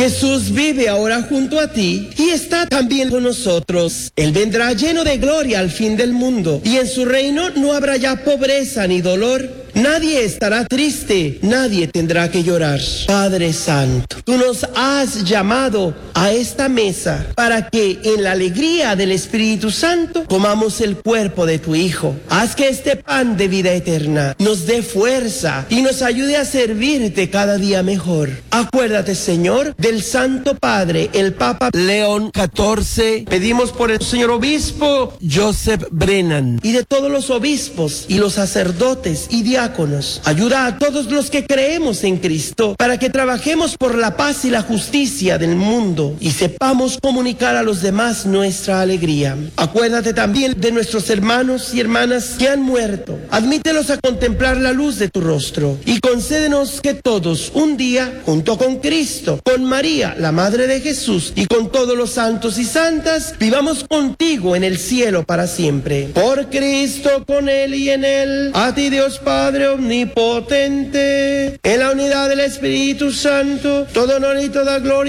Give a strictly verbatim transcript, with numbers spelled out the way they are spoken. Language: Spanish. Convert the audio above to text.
Jesús vive ahora junto a ti y está también con nosotros. Él vendrá lleno de gloria al fin del mundo y en su reino no habrá ya pobreza ni dolor. Nadie estará triste, nadie tendrá que llorar. Padre Santo, tú nos has llamado a esta mesa para que en la alegría del Espíritu Santo comamos el cuerpo de tu Hijo. Haz que este pan de vida eterna nos dé fuerza y nos ayude a servirte cada día mejor. Acuérdate, Señor, del Santo Padre, el Papa León catorce. Pedimos por el señor obispo Joseph Brennan y de todos los obispos y los sacerdotes y diáconos. Ayuda a todos los que creemos en Cristo para que trabajemos por la paz y la justicia del mundo y sepamos comunicar a los demás nuestra alegría. Acuérdate también de nuestros hermanos y hermanas que han muerto. Admítelos a contemplar la luz de tu rostro y concédenos que todos un día, junto con Cristo, con María, la Madre de Jesús, y con todos los santos y santas, vivamos contigo en el cielo para siempre. Por Cristo, con Él y en Él, a ti Dios Padre omnipotente, en la unidad del Espíritu Santo, todo honor y toda gloria